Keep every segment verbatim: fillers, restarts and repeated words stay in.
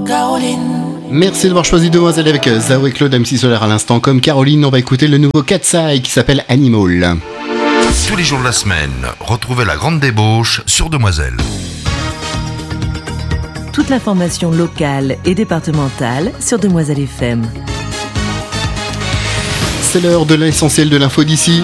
Caroline. Merci d'avoir choisi Demoiselle avec Zao et Claude M C Solaire à l'instant. Comme Caroline, on va écouter le nouveau Katsai qui s'appelle Animal. Tous les jours de la semaine, retrouvez la grande débauche sur Demoiselle. Toute l'information locale et départementale sur Demoiselle F M. C'est l'heure de l'essentiel de l'info d'ici.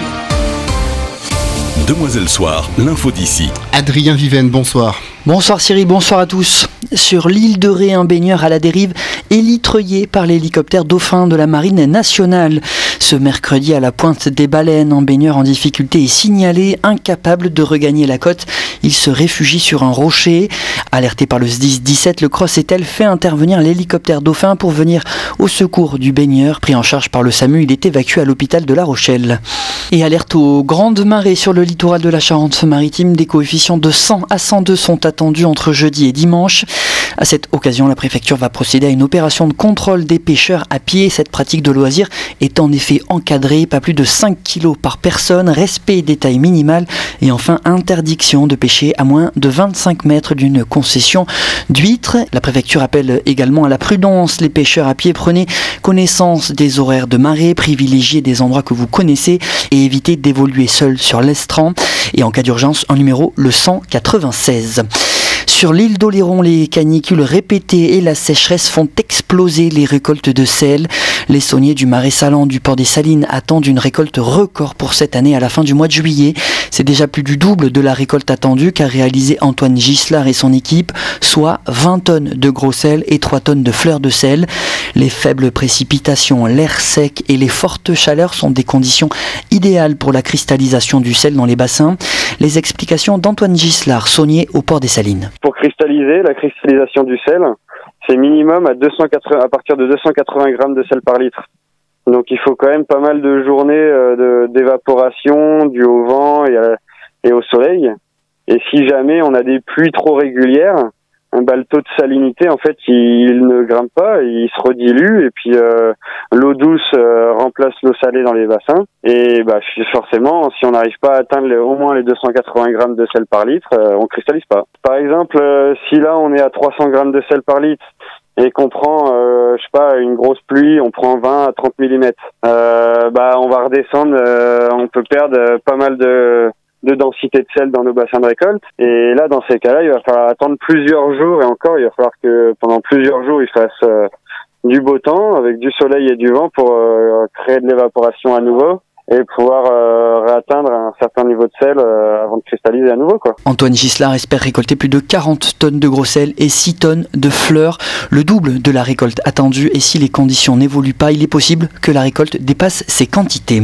Demoiselle Soir, l'info d'ici. Adrien Viven, bonsoir. Bonsoir Cyril, bonsoir à tous. Sur l'île de Ré, un baigneur à la dérive élitreillé par l'hélicoptère Dauphin de la Marine nationale. Ce mercredi, à la pointe des baleines, un baigneur en difficulté est signalé, incapable de regagner la côte. Il se réfugie sur un rocher. Alerté par le S D I S dix-sept, le Cross-Etel fait intervenir l'hélicoptère Dauphin pour venir au secours du baigneur. Pris en charge par le SAMU, il est évacué à l'hôpital de La Rochelle. Et alerte aux grandes marées sur le littoral de la Charente-Maritime. Des coefficients de cent à cent deux sont attendus entre jeudi et dimanche. À cette occasion, la préfecture va procéder à une opération de contrôle des pêcheurs à pied. Cette pratique de loisir est en effet encadrée, pas plus de cinq kilos par personne, respect des tailles minimales et enfin interdiction de pêcher à moins de vingt-cinq mètres d'une concession d'huîtres. La préfecture appelle également à la prudence. Les pêcheurs à pied, prenez connaissance des horaires de marée, privilégiez des endroits que vous connaissez et évitez d'évoluer seul sur l'estran. Et en cas d'urgence, un numéro, le cent quatre-vingt-seize. Sur l'île d'Oléron, les canicules répétées et la sécheresse font exploser les récoltes de sel. Les sauniers du Marais salant du port des Salines attendent une récolte record pour cette année à la fin du mois de juillet. C'est déjà plus du double de la récolte attendue qu'a réalisé Antoine Gislard et son équipe, soit vingt tonnes de gros sel et trois tonnes de fleurs de sel. Les faibles précipitations, l'air sec et les fortes chaleurs sont des conditions idéales pour la cristallisation du sel dans les bassins. Les explications d'Antoine Gislard, saunier au port des Salines. Pour cristalliser, la cristallisation du sel, c'est minimum à, deux cent quatre-vingts, à partir de deux cent quatre-vingts grammes de sel par litre. Donc il faut quand même pas mal de journées euh, de, d'évaporation, dû au vent et, à, et au soleil. Et si jamais on a des pluies trop régulières, un bah, le taux de salinité, en fait, il, il ne grimpe pas, il se redilue, et puis euh, l'eau douce euh, remplace l'eau salée dans les bassins. Et bah, forcément, si on n'arrive pas à atteindre les, au moins les deux cent quatre-vingts grammes de sel par litre, euh, on cristallise pas. Par exemple, euh, si là on est à trois cents grammes de sel par litre, et qu'on prend, euh, je sais pas, une grosse pluie, on prend vingt à trente millimètres, euh, bah on va redescendre, euh, on peut perdre euh, pas mal de... de densité de sel dans nos bassins de récolte. Et là, dans ces cas-là, il va falloir attendre plusieurs jours et encore, il va falloir que pendant plusieurs jours, il fasse euh, du beau temps avec du soleil et du vent pour euh, créer de l'évaporation à nouveau et pouvoir euh, réatteindre un certain niveau de sel euh, avant de cristalliser à nouveau, quoi. Antoine Gislard espère récolter plus de quarante tonnes de gros sel et six tonnes de fleurs, le double de la récolte attendue. Et si les conditions n'évoluent pas, il est possible que la récolte dépasse ces quantités.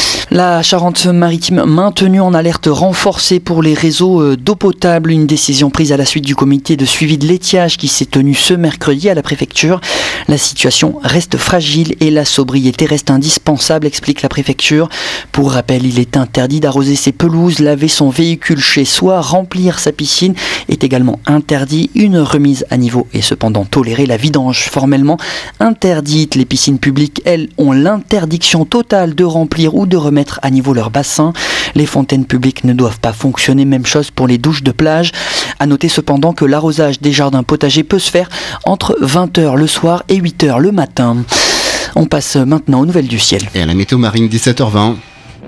La Charente-Maritime maintenue en alerte renforcée pour les réseaux d'eau potable. Une décision prise à la suite du comité de suivi de l'étiage qui s'est tenu ce mercredi à la préfecture. La situation reste fragile et la sobriété reste indispensable, explique la préfecture. Pour rappel, il est interdit d'arroser ses pelouses, laver son véhicule chez soi, remplir sa piscine est également interdit. Une remise à niveau est cependant tolérée. La vidange formellement interdite. Les piscines publiques, elles, ont l'interdiction totale de remplir ou de remettre mettre à niveau leur bassin. Les fontaines publiques ne doivent pas fonctionner, même chose pour les douches de plage. À noter cependant que l'arrosage des jardins potagers peut se faire entre vingt heures le soir et huit heures le matin. On passe maintenant aux nouvelles du ciel. Et à la météo marine, dix-sept heures vingt.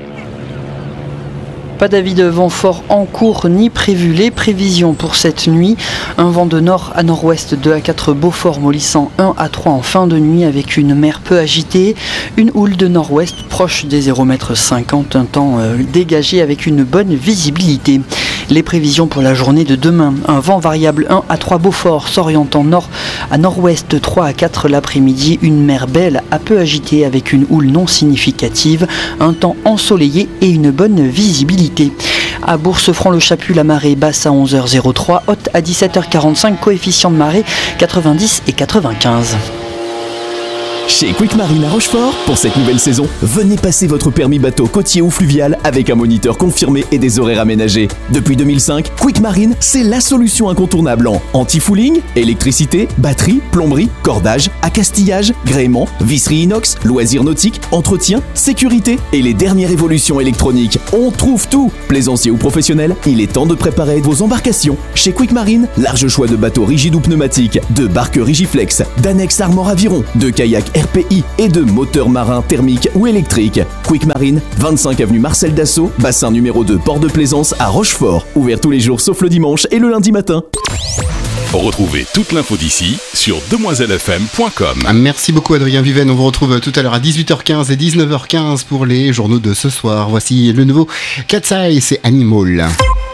Pas d'avis de vent fort en cours ni prévu. Les prévisions pour cette nuit, un vent de nord à nord-ouest deux à quatre Beaufort mollissant un à trois en fin de nuit avec une mer peu agitée, une houle de nord-ouest proche des zéro virgule cinquante mètres, un temps euh, dégagé avec une bonne visibilité. Les prévisions pour la journée de demain, un vent variable un à trois Beaufort s'orientant nord à nord-ouest trois à quatre l'après-midi, une mer belle à peu agitée avec une houle non significative, un temps ensoleillé et une bonne visibilité. À Bourse-Franc-le-Chapu, la marée basse à onze heures zéro trois, haute à dix-sept heures quarante-cinq, coefficient de marée quatre-vingt-dix et quatre-vingt-quinze. Chez Quick Marine à Rochefort, pour cette nouvelle saison, venez passer votre permis bateau côtier ou fluvial avec un moniteur confirmé et des horaires aménagés. Depuis deux mille cinq, Quick Marine, c'est la solution incontournable en anti-fouling, électricité, batterie, plomberie, cordage, accastillage, gréement, visserie inox, loisirs nautiques, entretien, sécurité et les dernières évolutions électroniques. On trouve tout. Plaisanciers ou professionnels, il est temps de préparer vos embarcations. Chez Quick Marine, large choix de bateaux rigides ou pneumatiques, de barques Rigiflex, d'annexes Armor Aviron, de kayaks R P I et de moteurs marins thermiques ou électriques. Quick Marine, vingt-cinq avenue Marcel Dassault, bassin numéro deux, port de Plaisance à Rochefort. Ouvert tous les jours sauf le dimanche et le lundi matin. Retrouvez toute l'info d'ici sur demoiselle f m point com. Merci beaucoup Adrien Viven, on vous retrouve tout à l'heure à dix-huit heures quinze et dix-neuf heures quinze pour les journaux de ce soir. Voici le nouveau Cat's Eye, c'est Animal.